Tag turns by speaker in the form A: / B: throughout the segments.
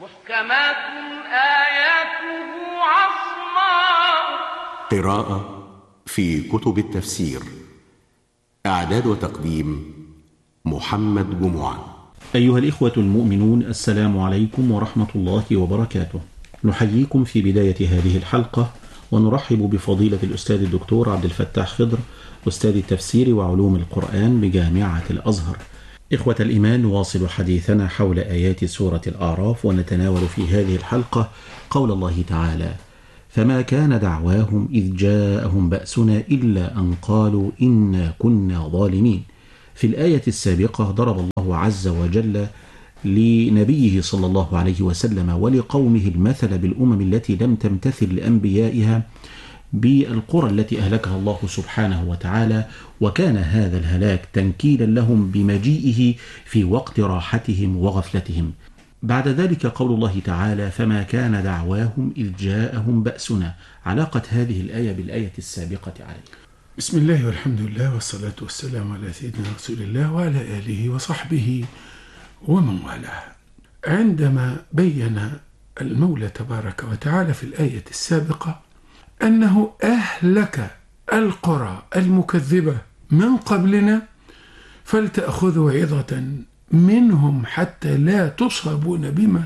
A: محكمات آياته عصماء.
B: قراءة في كتب التفسير. إعداد وتقديم محمد جمعة.
C: أيها الإخوة المؤمنون، السلام عليكم ورحمة الله وبركاته. نحييكم في بداية هذه الحلقة ونرحب بفضيلة الأستاذ الدكتور عبد الفتاح خضر، أستاذ التفسير وعلوم القرآن بجامعة الأزهر. إخوة الإيمان، نواصل حديثنا حول آيات سورة الأعراف، ونتناول في هذه الحلقة قول الله تعالى: فما كان دعواهم إذ جاءهم بأسنا إلا أن قالوا إنا كنا ظالمين. في الآية السابقة ضرب الله عز وجل لنبيه صلى الله عليه وسلم ولقومه المثل بالأمم التي لم تمتثل لأنبيائها بالقرى التي أهلكها الله سبحانه وتعالى، وكان هذا الهلاك تنكيلا لهم بمجيئه في وقت راحتهم وغفلتهم. بعد ذلك قول الله تعالى: فما كان دعواهم إذ جاءهم بأسنا. علاقة هذه الآية بالآية السابقة عليه.
D: بسم الله والحمد لله والصلاة والسلام على سيدنا رسول الله وعلى آله وصحبه ومن والاه. عندما بين المولى تبارك وتعالى في الآية السابقة أنه أهلك القرى المكذبة من قبلنا فلتأخذوا عظة منهم حتى لا تصابون بما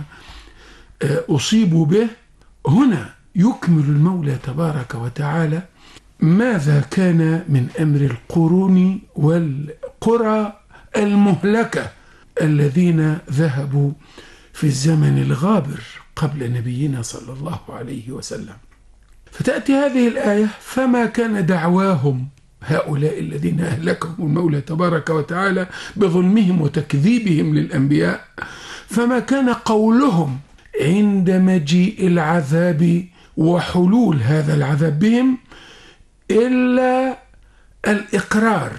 D: أصيبوا به، هنا يكمل المولى تبارك وتعالى ماذا كان من أمر القرون والقرى المهلكة الذين ذهبوا في الزمن الغابر قبل نبينا صلى الله عليه وسلم. فتأتي هذه الآية: فما كان دعواهم، هؤلاء الذين أهلكهم المولى تبارك وتعالى بظلمهم وتكذيبهم للأنبياء، فما كان قولهم عند مجيء العذاب وحلول هذا العذاب بهم إلا الإقرار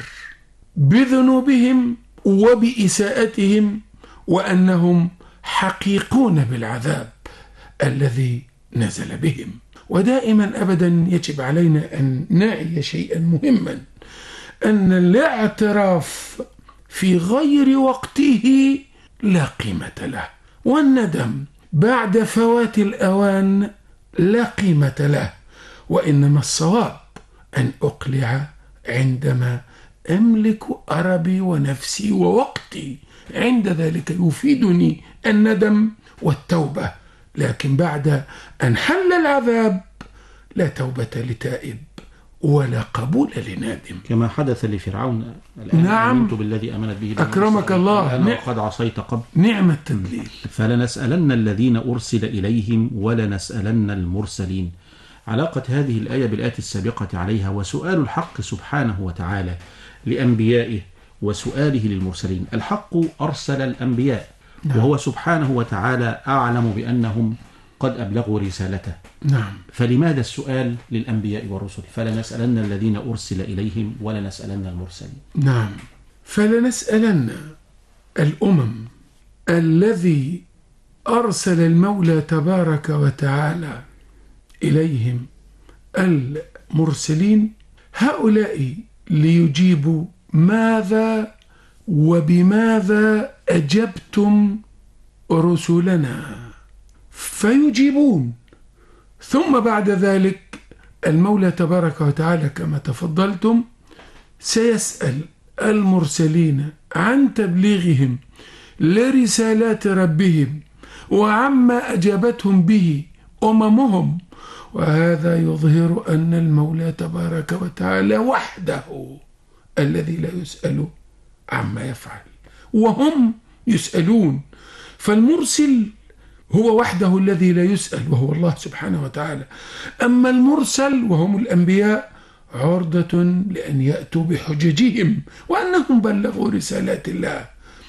D: بذنوبهم وبإساءتهم وأنهم حقيقون بالعذاب الذي نزل بهم. ودائما أبدا يجب علينا أن نعي شيئا مهما، أن الاعتراف في غير وقته لا قيمة له، والندم بعد فوات الأوان لا قيمة له، وإنما الصواب أن أقلع عندما أملك أربي ونفسي ووقتي، عند ذلك يفيدني الندم والتوبة. لكن بعد أن حل العذاب لا توبة لتائب ولا قبول لنادم،
C: كما حدث لفرعون. الآن
D: نعم،
C: آمنت بالذي آمنت به
D: أكرمك الله،
C: وقد عصيت قبل.
D: نعم التدليل.
C: فلنسألن الذين أرسل إليهم ولنسألن المرسلين. علاقة هذه الآية بالآية السابقة عليها، وسؤال الحق سبحانه وتعالى لأنبيائه وسؤاله للمرسلين. الحق أرسل الأنبياء، وهو سبحانه وتعالى أعلم بأنهم قد أبلغوا رسالته.
D: نعم.
C: فلماذا السؤال للأنبياء والرسل؟ فلنسألن الذين أرسل إليهم ولنسألن المرسلين.
D: نعم، فلنسألن الأمم الذي أرسل المولى تبارك وتعالى إليهم المرسلين، هؤلاء ليجيبوا ماذا وبماذا أجبتم رسلنا، فيجيبون. ثم بعد ذلك المولى تبارك وتعالى كما تفضلتم سيسأل المرسلين عن تبليغهم لرسالات ربهم وعما أجابتهم به أممهم، وهذا يظهر أن المولى تبارك وتعالى وحده الذي لا يسأل عما يفعل وهم يسألون. فالمرسل هو وحده الذي لا يسأل وهو الله سبحانه وتعالى، أما المرسل وهم الأنبياء عرضة لأن يأتوا بحججهم وأنهم بلغوا رسالات الله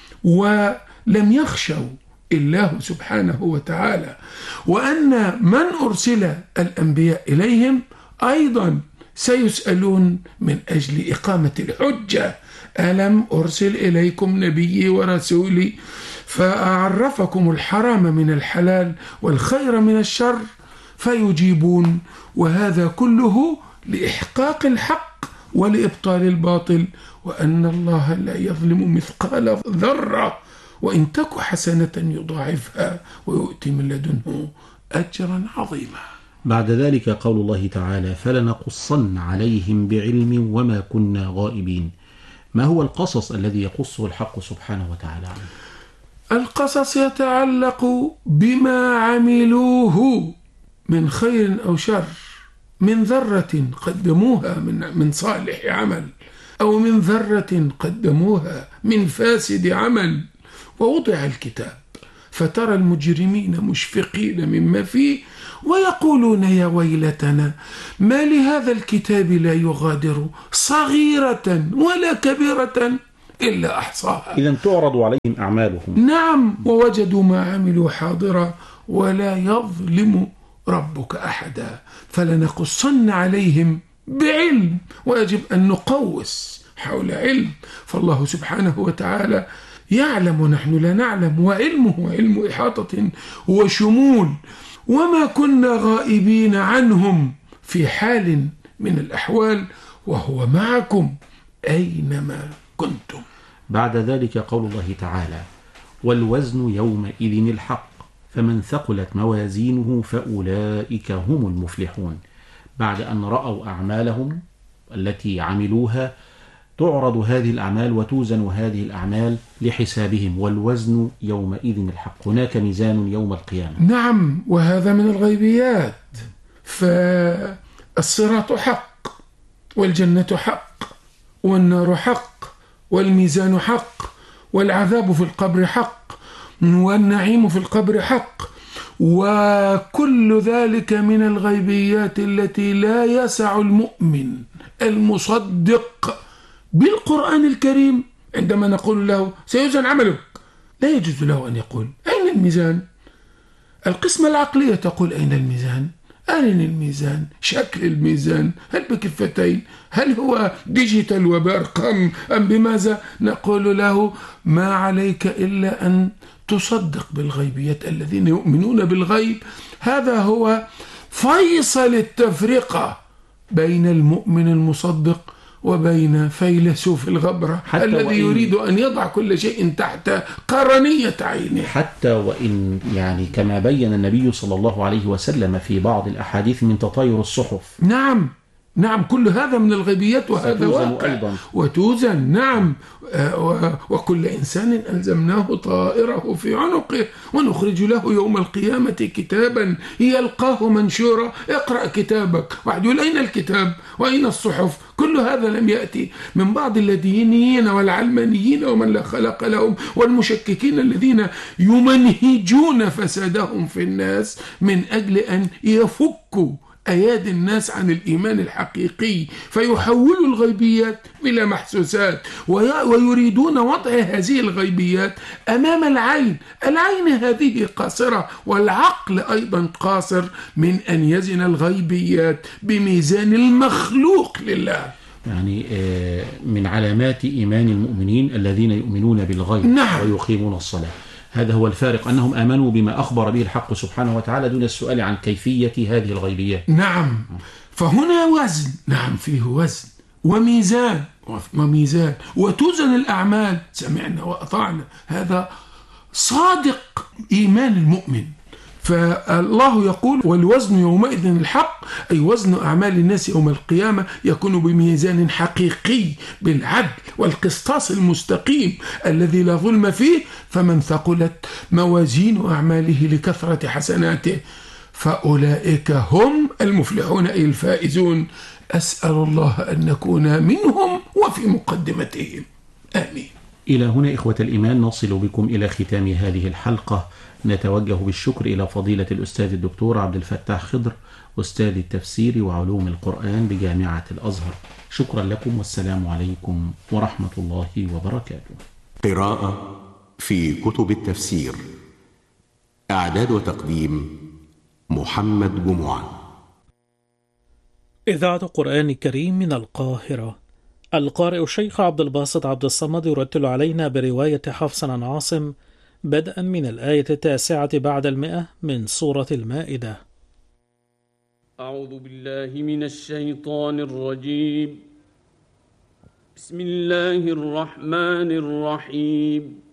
D: ولم يخشوا الله سبحانه وتعالى، وأن من أرسل الأنبياء إليهم أيضا سيسألون من أجل إقامة الحجة: ألم أرسل إليكم نبيي ورسولي فأعرفكم الحرام من الحلال والخير من الشر؟ فيجيبون، وهذا كله لإحقاق الحق ولإبطال الباطل، وأن الله لا يظلم مثقال ذرة وإن تك حسنة يضاعفها ويؤتي من لدنه أجرا عظيما.
C: بعد ذلك قول الله تعالى: فلنقصن عليهم بعلم وما كنا غائبين. ما هو القصص الذي يقصه الحق سبحانه وتعالى عنه؟
D: القصص يتعلق بما عملوه من خير أو شر، من ذرة قدموها من صالح عمل، أو من ذرة قدموها من فاسد عمل. ووضع الكتاب فترى المجرمين مشفقين مما فيه ويقولون يا ويلتنا ما لهذا الكتاب لا يغادر صغيرة ولا كبيرة إلا أحصاها.
C: إذن تعرض عليهم أعمالهم.
D: نعم، ووجدوا ما عملوا حاضرا ولا يظلم ربك أحدا. فلنقصن عليهم بعلم، ويجب أن نقوس حول علم، فالله سبحانه وتعالى يعلم ونحن لا نعلم، وعلمه علم إحاطة وشمول. وما كنا غائبين عنهم في حال من الأحوال وهو معكم أينما كنتم.
C: بعد ذلك قول الله تعالى: والوزن يومئذ الحق فمن ثقلت موازينه فأولئك هم المفلحون. بعد أن رأوا أعمالهم التي عملوها تعرض هذه الأعمال وتوزن هذه الأعمال لحسابهم. والوزن يومئذ الحق، هناك ميزان يوم القيامة.
D: نعم، وهذا من الغيبيات. فالصراط حق، والجنة حق، والنار حق، والميزان حق، والعذاب في القبر حق، والنعيم في القبر حق، وكل ذلك من الغيبيات التي لا يسع المؤمن المصدق بالقرآن الكريم عندما نقول له سيوزن عملك، لا يجوز له أن يقول أين الميزان؟ القسمة العقلية تقول أين الميزان؟ أين الميزان؟ شكل الميزان؟ هل بكفتين؟ هل هو ديجيتال وبأرقام أم بماذا؟ نقول له ما عليك إلا أن تصدق بالغيبيات. الذين يؤمنون بالغيب هذا هو فيصل التفرقة بين المؤمن المصدق وبين فيلسوف الغبرة الذي يريد أن يضع كل شيء تحت قرنية عينه.
C: حتى وإن يعني كما بين النبي صلى الله عليه وسلم في بعض الأحاديث من تطاير الصحف.
D: نعم نعم، كل هذا من الغيبيات، وهذا واقع أيضا. وتوزن. نعم، وكل إنسان ألزمناه طائره في عنقه ونخرج له يوم القيامة كتابا يلقاه منشورا اقرأ كتابك. واحد يقول أين الكتاب وأين الصحف؟ كل هذا لم يأتي من بعض اللادينيين والعلمانيين ومن لا خلق لهم والمشككين الذين يمنهجون فسادهم في الناس من أجل أن يفكوا أيادي الناس عن الإيمان الحقيقي، فيحولوا الغيبيات إلى محسوسات ويريدون وضع هذه الغيبيات أمام العين. العين هذه قاصرة، والعقل أيضا قاصر من أن يزن الغيبيات بميزان المخلوق لله.
C: يعني من علامات إيمان المؤمنين الذين يؤمنون بالغيب.
D: نعم.
C: ويقيمون الصلاة. هذا هو الفارق، أنهم آمنوا بما أخبر به الحق سبحانه وتعالى دون السؤال عن كيفية هذه الغيبيات.
D: نعم، فهنا وزن. نعم، فيه وزن وميزان وتوزن الأعمال. سمعنا وأطعنا، هذا صادق إيمان المؤمن. فالله يقول والوزن يومئذ الحق، أي وزن أعمال الناس يوم القيامة يكون بميزان حقيقي بالعدل والقسطاس المستقيم الذي لا ظلم فيه. فمن ثقلت موازين أعماله لكثرة حسناته فأولئك هم المفلحون، أي الفائزون. أسأل الله أن نكون منهم وفي مقدمتهم، آمين.
C: إلى هنا إخوة الإيمان نصل بكم إلى ختام هذه الحلقة. نتوجه بالشكر إلى فضيلة الأستاذ الدكتور عبد الفتاح خضر، أستاذ التفسير وعلوم القرآن بجامعة الأزهر. شكرا لكم، والسلام عليكم ورحمة الله وبركاته.
B: قراءة في كتب التفسير. إعداد وتقديم محمد جمعان.
E: إذاعة القرآن الكريم من القاهرة. القارئ الشيخ عبد الباسط عبد الصمد يرتل علينا برواية حفص عن عاصم بدءا من الآية 9 بعد 100 من سورة المائدة.
F: أعوذ بالله من الشيطان الرجيم. بسم الله الرحمن الرحيم.